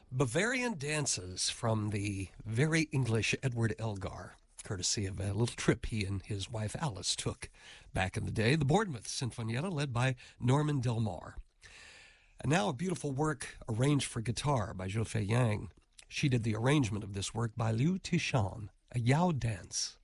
Bavarian dances from the very English Edward Elgar, courtesy of a little trip he and his wife Alice took back in the day. The Bournemouth Sinfonietta, led by Norman Delmar. And now a beautiful work arranged for guitar by Zhou Fei Yang. She did the arrangement of this work by Liu Tishan, a Yao dance.